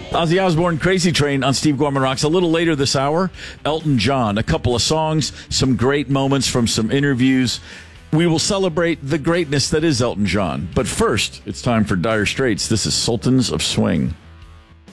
Ozzy Osbourne, Crazy Train on Steve Gorman Rocks. A little later this hour, Elton John. A couple of songs, some great moments from some interviews. We will celebrate the greatness that is Elton John. But first, it's time for Dire Straits. This is Sultans of Swing.